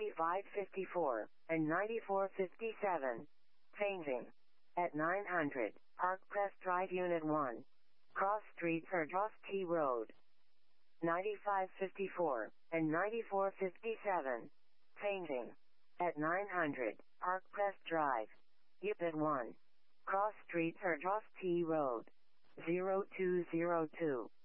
9554 and 9457. Changing. At 900, Park Crest Drive Unit 1. Cross Street Erdros T Road. 9554 and 9457. Changing. At 900, Park Crest Drive. Unit 1. Cross Street Erdros T Road. 0202.